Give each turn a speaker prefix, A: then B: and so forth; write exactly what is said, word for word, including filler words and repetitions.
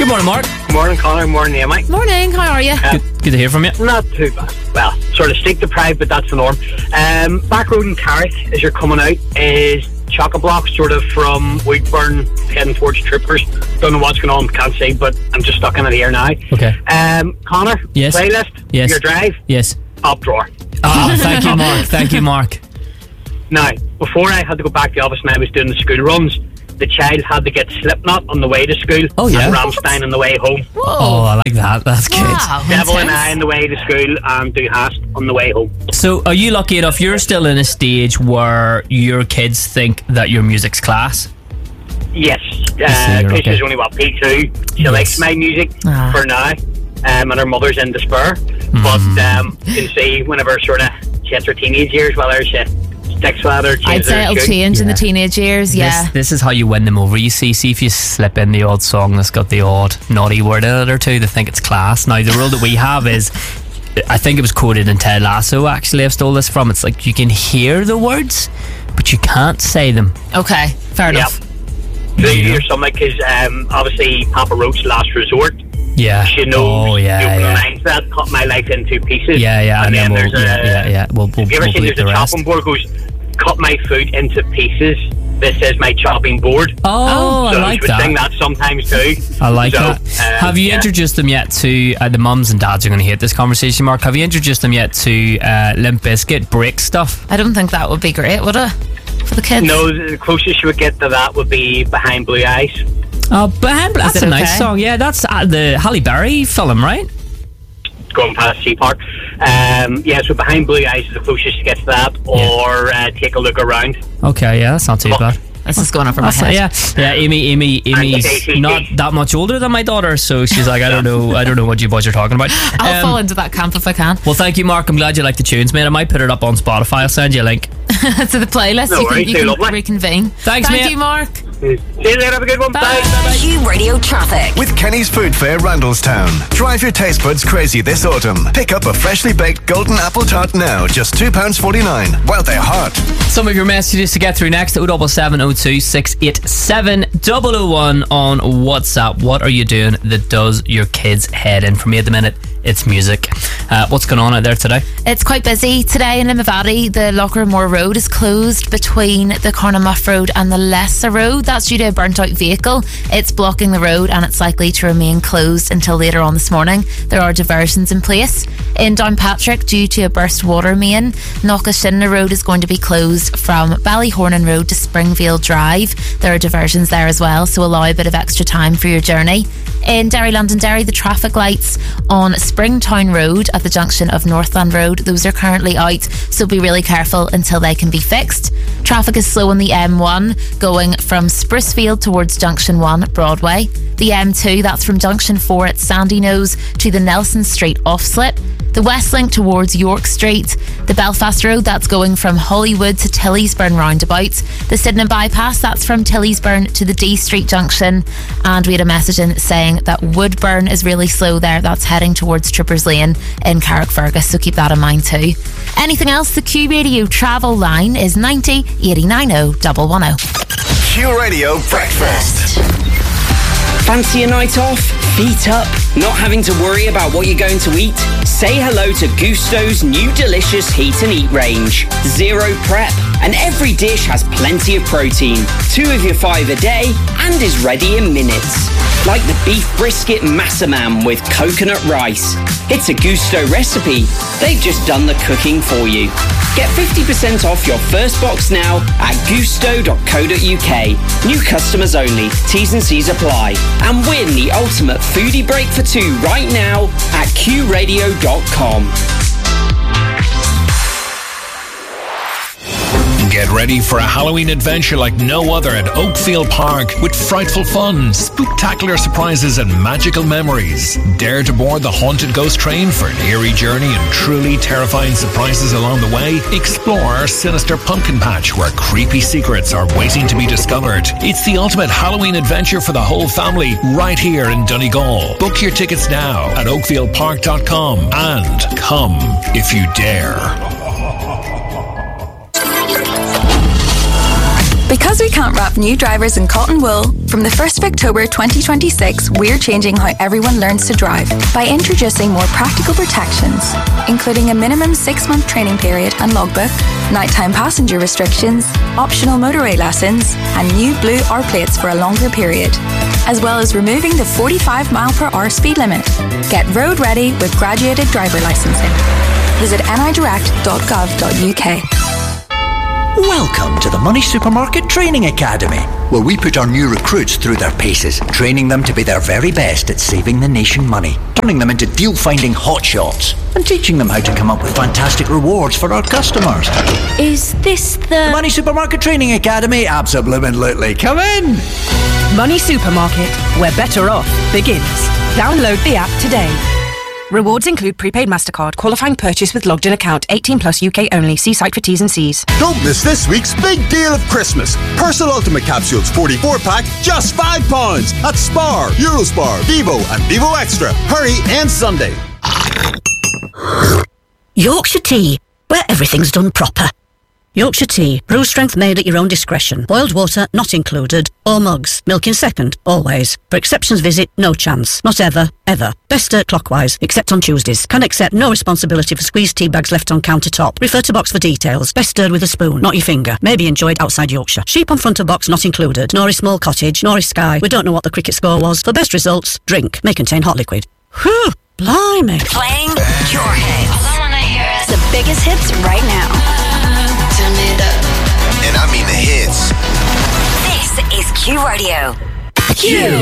A: morning, Mark.
B: Morning, Connor. Morning, Amy.
C: Morning, how are you?
A: Uh, good, good to hear from you.
B: Not too bad. Well, sort of sleep deprived, but that's the norm. Um, back road in Carrick, as you're coming out, is chock-a-block, sort of from Woodburn heading towards Troopers. Don't know what's going on, can't see, but I'm just stuck in it here now.
A: Okay.
B: Um, Connor,
A: yes.
B: Playlist,
A: yes.
B: Your drive,
A: yes.
B: Up drawer.
A: Oh, thank you, Mark. Thank you, Mark.
B: Now, before I had to go back to the office and I was doing the school runs, the child had to get Slipknot on the way to school.
A: Oh, yeah.
B: And Rammstein on the way home.
A: Whoa. Oh, I like that. That's good.
C: Wow,
B: Devil and
C: intense.
B: I on the way to school and Do Hast on the way home.
A: So, are you lucky enough? You're still in a stage where your kids think that your music's class?
B: Yes.
A: see,
B: Uh,
A: you're
B: she's
A: okay.
B: only, what, P two. She
A: Yes.
B: likes my music
C: Ah.
B: for now. Um, and her mother's in despair.
A: Mm.
B: But um, you can see whenever sort of she hits her teenage years, whether she sticks with it or
C: I'd
B: changes
C: say
B: her
C: it'll
B: school.
C: change in
A: Yeah.
C: the teenage years, yeah.
A: This, this is how you win them over. You see, see if you slip in the odd song that's got the odd naughty word in it or two, they think it's class. Now, the rule that we have is, I think it was quoted in Ted Lasso, actually, I've stole this from. It's like you can hear the words, but you can't say them.
C: Okay, fair
B: Yep.
C: enough.
B: So you hear something because um, obviously Papa Roach, Last Resort.
A: Yeah.
B: She knows
A: Oh, yeah,
B: the opening
A: yeah.
B: lines that cut my life into pieces.
A: Yeah, yeah,
B: And,
A: and
B: then,
A: then we'll-
B: there's
A: yeah,
B: a.
A: yeah, yeah. We'll- we'll-
B: have you ever
A: we'll
B: seen
A: bleep
B: there's a
A: the rest.
B: chopping board goes, cut my food into pieces. This is my chopping board.
A: Oh,
B: so
A: I like
B: she would
A: that.
B: sing that sometimes too.
A: I like
B: so,
A: that.
B: um,
A: Have you
B: yeah.
A: introduced them yet to uh, the mums and dads are going to hate this conversation, Mark? Have you introduced them yet to uh, Limp Bizkit break stuff?
C: I don't think that would be great, would it? For the kids?
B: No, the closest you would get to that would be Behind Blue Eyes.
A: Oh, Behind Blue- that's
C: it
A: a nice
C: okay?
A: song. Yeah, that's uh, the Halle Berry film, right?
B: Going past Sea Park. Um, yeah, so Behind Blue Eyes is the closest you get to that, or uh, Take a Look Around.
A: Okay, yeah, that's not too bad.
C: This is going over my
A: That's,
C: head.
A: yeah, yeah. Amy, Amy, Amy's
B: Daisy.
A: not that much older than my daughter, so she's like, I don't know, I don't know what you boys are talking about.
C: I'll
A: Um,
C: fall into that camp if I can.
A: Well, thank you, Mark. I'm glad you like the tunes, mate. I might put it up on Spotify. I'll send you a link.
C: To the playlist,
B: No
C: you can,
B: worries,
C: you
B: too
C: can
B: lovely.
C: reconvene.
A: Thanks,
C: Thank
A: mate.
C: you, Mark.
B: See you later, have a good one.
C: Bye.
B: Bye.
D: Q Radio Traffic.
E: With Kenny's Food Fair Randallstown. Drive your taste buds crazy this autumn. Pick up a freshly baked golden apple tart now, just two pounds forty-nine, while they're hot.
A: Some of your messages to get through next. oh seven seven oh two six eight seven oh oh one on WhatsApp. What are you doing that does your kids' head in? For me at the minute, it's music. Uh, what's going on out there today?
C: It's quite busy today in Limavady. The Lochramore Road is closed between the Carnamuff Road and the Lesser Road. That's due to a burnt out vehicle. It's blocking the road and it's likely to remain closed until later on this morning. There are diversions in place. In Downpatrick, due to a burst water main, Knockashinna Road is going to be closed from Ballyhornan Road to Springfield Drive. There are diversions there as well, so allow a bit of extra time for your journey. In Derry, London Derry, the traffic lights on Springtown Road at the junction of Northland Road, those are currently out, so be really careful until they can be fixed. Traffic is slow on the M one going from Sprucefield towards Junction one Broadway. The M two, that's from Junction four at Sandy Nose to the Nelson Street offslip. The West Link towards York Street. The Belfast Road, that's going from Hollywood to Tillysburn roundabout. The Sydenham Bypass, that's from Tillysburn to the D Street junction. And we had a message in saying that Woodburn is really slow there. That's heading towards Trippers Lane in Carrickfergus, so keep that in mind too. Anything else? The Q Radio travel line is ninety eight nine oh one one oh.
E: Q Radio Breakfast.
F: Fancy a night off? Feet up? Not having to worry about what you're going to eat? Say hello to Gusto's new delicious Heat and Eat range. Zero prep, and every dish has plenty of protein. Two of your five a day, and is ready in minutes. Like the beef brisket massaman with coconut rice. It's a Gusto recipe. They've just done the cooking for you. Get fifty percent off your first box now at gusto dot co dot uk. New customers only. T's and C's apply. And win the ultimate foodie break for two right now at q radio dot com.
G: Get ready for a Halloween adventure like no other at Oakfield Park with frightful fun, spooktacular surprises and magical memories. Dare to board the haunted ghost train for an eerie journey and truly terrifying surprises along the way. Explore our sinister pumpkin patch where creepy secrets are waiting to be discovered. It's the ultimate Halloween adventure for the whole family right here in Donegal. Book your tickets now at oakfield park dot com and come if you dare.
D: Because we can't wrap new drivers in cotton wool, from the first of October twenty twenty-six, we're changing how everyone learns to drive by introducing more practical protections, including a minimum six-month training period and logbook, nighttime passenger restrictions, optional motorway lessons, and new blue R plates for a longer period, as well as removing the forty-five mile per hour speed limit. Get road ready with graduated driver licensing. Visit n i direct dot gov dot u k.
H: Welcome to the Money Supermarket Training Academy, where we put our new recruits through their paces, training them to be their very best at saving the nation money, turning them into deal-finding hotshots, and teaching them how to come up with fantastic rewards for our customers.
I: Is this the...
H: the Money Supermarket Training Academy? Absolutely. Come in!
J: Money Supermarket, where better off begins. Download the app today. Rewards include prepaid MasterCard, qualifying purchase with logged in account, eighteen plus U K only. See site for T's and C's.
K: Don't miss this week's big deal of Christmas. Persil Ultimate Capsules forty-four pack, just five pounds at Spar, Eurospar, Vivo and Vivo Extra. Hurry and Sunday.
I: Yorkshire Tea, where everything's done proper. Yorkshire Tea, brew strength made at your own discretion. Boiled water not included. Or mugs. Milk in second, always. For exceptions visit, no chance. Not ever, ever. Best stir clockwise, except on Tuesdays. Can accept no responsibility for squeezed tea bags left on countertop. Refer to box for details. Best stirred with a spoon, not your finger. May be enjoyed outside Yorkshire. Sheep on front of box not included. Nor is small cottage, nor is Sky. We don't know what the cricket score was. For best results, drink. May contain hot liquid. Whew, blimey.
L: Playing your hits. I don't wanna hear it. The biggest hits right now. Turn it up.
E: And I mean the hits.
L: This is Q Radio.
I: Q.